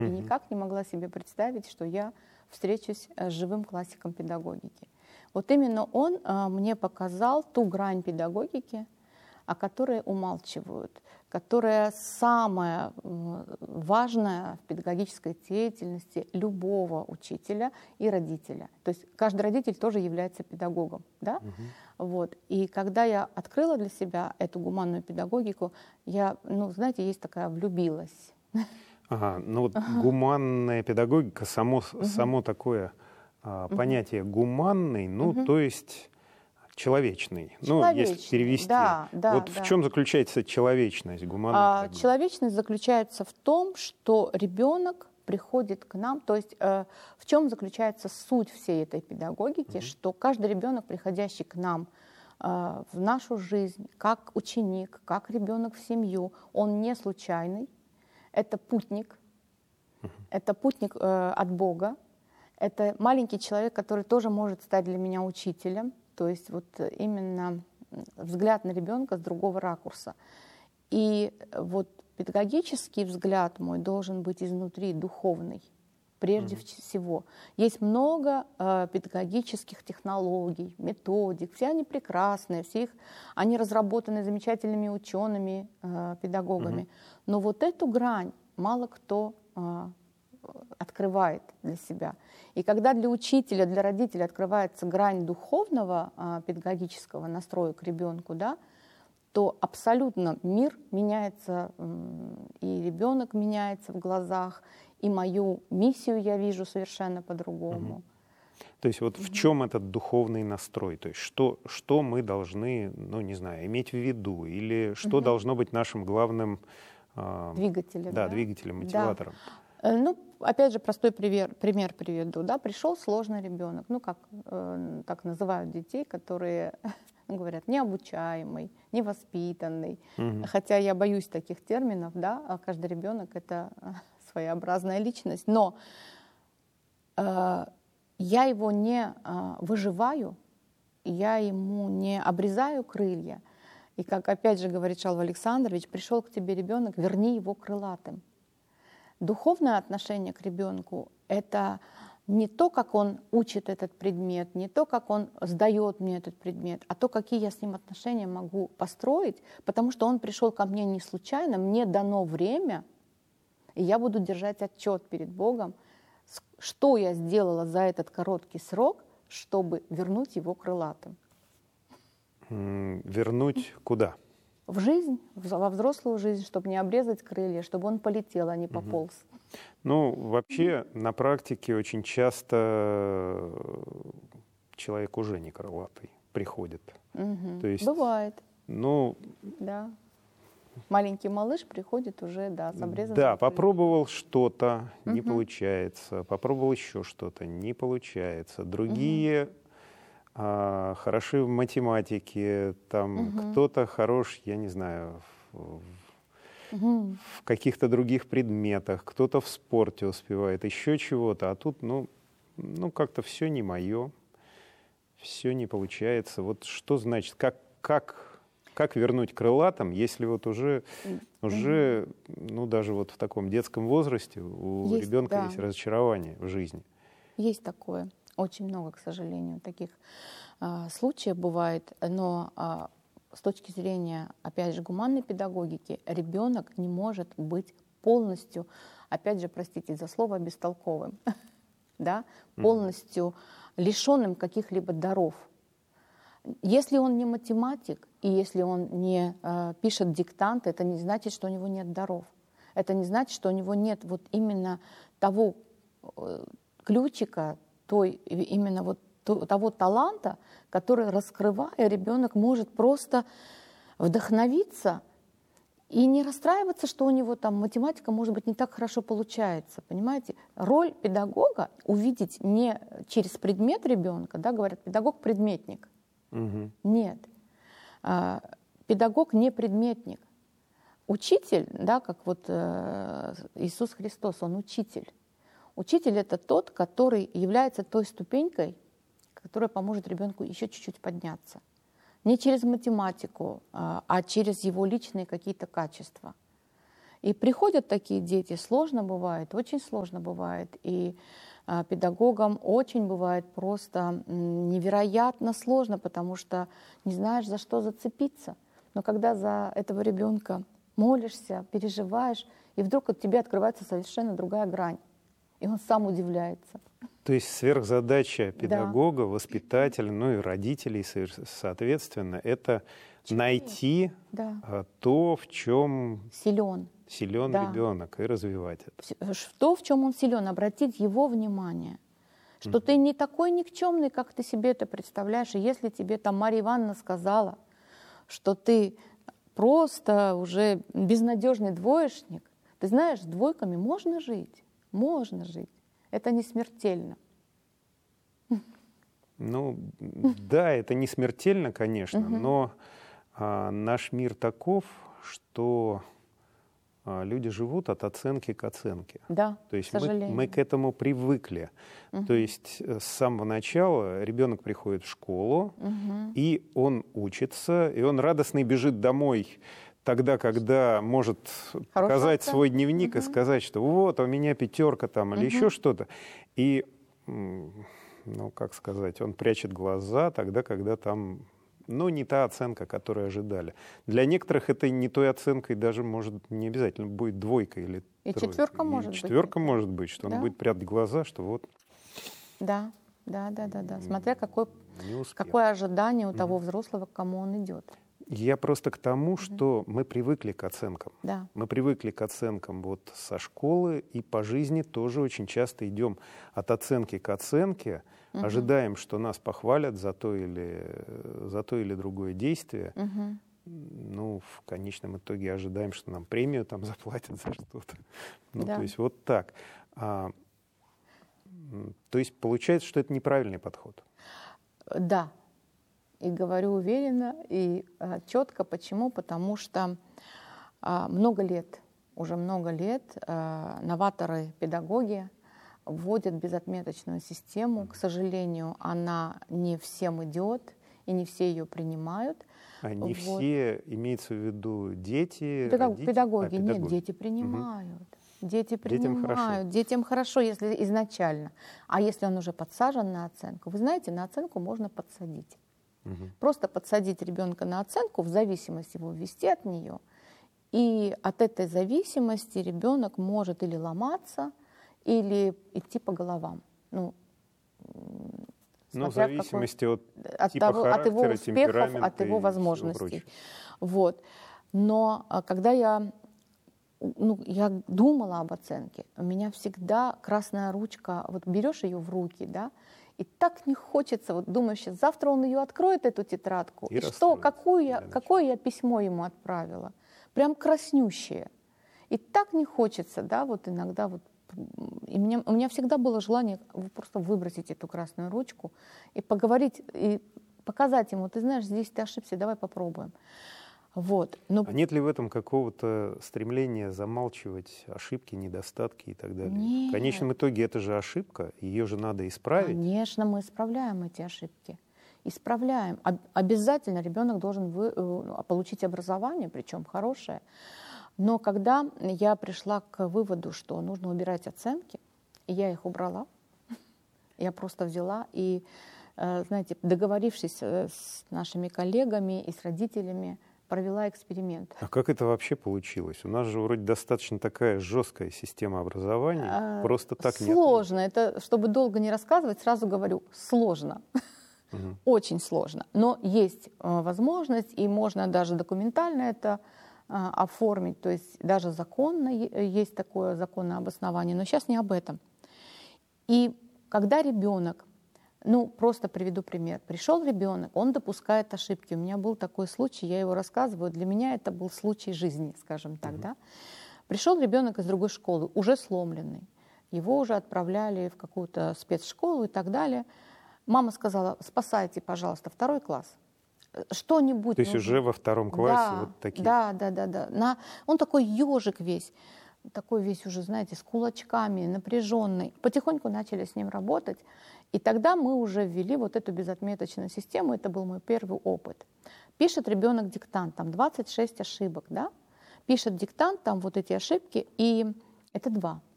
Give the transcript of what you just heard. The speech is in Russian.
И никак не могла себе представить, что я встречусь с живым классиком педагогики. Вот именно он мне показал ту грань педагогики, о которой умалчивают, которая самая важная в педагогической деятельности любого учителя и родителя. То есть каждый родитель тоже является педагогом. Да? Вот. И когда я открыла для себя эту гуманную педагогику, я, знаете, есть такая влюбилась. Ага, ну вот гуманная педагогика, само такое понятие гуманный, то есть человечный. Ну, если перевести. Да, вот в чем заключается человечность гуманной педагогики? Человечность заключается в том, что ребенок приходит к нам, то есть в чем заключается суть всей этой педагогики, что каждый ребенок, приходящий к нам в нашу жизнь, как ученик, как ребенок в семью, он не случайный. Это путник от Бога, это маленький человек, который тоже может стать для меня учителем, то есть вот именно взгляд на ребенка с другого ракурса. И вот педагогический взгляд мой должен быть изнутри, духовный, прежде всего. Есть много педагогических технологий, методик, все они прекрасные, они разработаны замечательными учеными, педагогами. Но вот эту грань мало кто открывает для себя. И когда для учителя, для родителя открывается грань духовного педагогического настроя к ребенку, да, то абсолютно мир меняется, и ребенок меняется в глазах, и мою миссию я вижу совершенно по-другому. То есть вот в чем этот духовный настрой? То есть что мы должны, иметь в виду? Или что должно быть нашим главным двигателем? Двигателем, мотиватором? Да. Опять же, простой пример приведу. Да? Пришел сложный ребенок, так называют детей, которые говорят, необучаемый, невоспитанный. Хотя я боюсь таких терминов, да, а каждый ребенок — это своеобразная личность. Но я его не выживаю, я ему не обрезаю крылья. И как опять же говорит Шалва Александрович, пришел к тебе ребенок, верни его крылатым. Духовное отношение к ребенку — это не то, как он учит этот предмет, не то, как он сдает мне этот предмет, а то, какие я с ним отношения могу построить, потому что он пришел ко мне не случайно, мне дано время, и я буду держать отчет перед Богом, что я сделала за этот короткий срок, чтобы вернуть его крылатым. Вернуть куда? В жизнь, во взрослую жизнь, чтобы не обрезать крылья, чтобы он полетел, а не пополз. Вообще, на практике очень часто человек уже не крылатый приходит. То есть, бывает. Да. Маленький малыш приходит уже, с обрезанным. Да, попробовал что-то, не получается. Попробовал еще что-то, не получается. Другие хороши в математике, кто-то хорош, я не знаю, в каких-то других предметах, кто-то в спорте успевает, еще чего-то, а тут, как-то все не мое, все не получается. Вот что значит, как вернуть крылатым, если вот уже даже вот в таком детском возрасте у ребенка есть разочарование в жизни? Есть такое. Очень много, к сожалению, таких случаев бывает, но с точки зрения, опять же, гуманной педагогики, ребенок не может быть полностью, опять же, простите за слово, бестолковым, да? Полностью лишенным каких-либо даров. Если он не математик, и если он не пишет диктант, это не значит, что у него нет даров. Это не значит, что у него нет вот именно того ключика, того таланта, который, раскрывая, ребенок может просто вдохновиться и не расстраиваться, что у него там математика, может быть, не так хорошо получается. Понимаете? Роль педагога увидеть не через предмет ребенка, да, говорят, педагог-предметник. Нет. Педагог не предметник. Учитель, да, как вот Иисус Христос, он учитель. Учитель — это тот, который является той ступенькой, которая поможет ребенку еще чуть-чуть подняться. Не через математику, а через его личные какие-то качества. И приходят такие дети, сложно бывает, очень сложно бывает. И педагогам очень бывает просто невероятно сложно, потому что не знаешь, за что зацепиться. Но когда за этого ребенка молишься, переживаешь, и вдруг от тебя открывается совершенно другая грань, и он сам удивляется. То есть сверхзадача педагога, воспитателя, ну и родителей, соответственно, это найти то, в чем силен ребенок, и развивать это. То, в чем он силен, обратить его внимание, что ты не такой никчемный, как ты себе это представляешь. И если тебе там Марья Ивановна сказала, что ты просто уже безнадежный двоечник, ты знаешь, с двойками можно жить. Можно жить. Это не смертельно. Ну, да, это не смертельно, конечно, но наш мир таков, что люди живут от оценки к оценке. Да, то есть мы к этому привыкли. То есть с самого начала ребенок приходит в школу, и он учится, и он радостно бежит домой тогда, когда может показать свой дневник и сказать, что вот, у меня 5 там или еще что-то. И, ну, как сказать, он прячет глаза тогда, когда там, ну, не та оценка, которую ожидали. Для некоторых это не той оценкой даже, может, не обязательно будет 2 или 3. И 4 может быть. 4 может быть, что он будет прятать глаза, что вот... Да. Смотря какое ожидание у того взрослого, к кому он идет. Я просто к тому, что мы привыкли к оценкам. Да. Мы привыкли к оценкам вот со школы, и по жизни тоже очень часто идем от оценки к оценке, ожидаем, что нас похвалят за то или другое действие. Ну, в конечном итоге ожидаем, что нам премию там заплатят за что-то. Ну, то есть вот так. То есть получается, что это неправильный подход. Да. И говорю уверенно и четко. Почему? Потому что уже много лет новаторы-педагоги вводят безотметочную систему. К сожалению, она не всем идет, и не все ее принимают. Не все, имеется в виду дети, родители? Педагоги. Нет, дети принимают. Дети принимают. Детям хорошо, если изначально. А если он уже подсажен на оценку? Вы знаете, на оценку можно подсадить. Просто подсадить ребенка на оценку, в зависимость его ввести от нее. И от этой зависимости ребенок может или ломаться, или идти по головам. Ну, в зависимости от его успехов, от его возможностей. Вот. Но когда я думала об оценке, у меня всегда красная ручка, вот берешь ее в руки, да, и так не хочется, вот думаешь, сейчас завтра он ее откроет, эту тетрадку, и что, какое я письмо ему отправила, прям краснющее. И так не хочется, да, вот иногда вот, у меня всегда было желание просто выбросить эту красную ручку и поговорить, и показать ему, ты знаешь, здесь ты ошибся, давай попробуем. Вот. А нет ли в этом какого-то стремления замалчивать ошибки, недостатки и так далее? Нет. В конечном итоге это же ошибка, ее же надо исправить. Конечно, мы исправляем эти ошибки. Исправляем. Обязательно ребенок должен получить образование, причем хорошее. Но когда я пришла к выводу, что нужно убирать оценки, я их убрала. Я просто взяла и, знаете, договорившись с нашими коллегами и с родителями, провела эксперимент. А как это вообще получилось? У нас же вроде достаточно такая жесткая система образования. Просто так не сложно. Это, чтобы долго не рассказывать, сразу говорю, сложно. Очень сложно. Но есть возможность, и можно даже документально это оформить. То есть даже законно есть такое законное обоснование. Но сейчас не об этом. И когда ребенок, просто приведу пример. Пришел ребенок, он допускает ошибки. У меня был такой случай, я его рассказываю. Для меня это был случай жизни, скажем так. Да? Пришел ребенок из другой школы, уже сломленный. Его уже отправляли в какую-то спецшколу и так далее. Мама сказала, спасайте, пожалуйста, 2 класс. Что-нибудь. То есть уже во 2 классе вот такие? Да. Он такой ежик весь. Такой весь уже, знаете, с кулачками, напряженный. Потихоньку начали с ним работать. И тогда мы уже ввели вот эту безотметочную систему. Это был мой первый опыт. Пишет ребенок диктант, там 26 ошибок, да? пишет диктант, там вот эти ошибки, и это 2.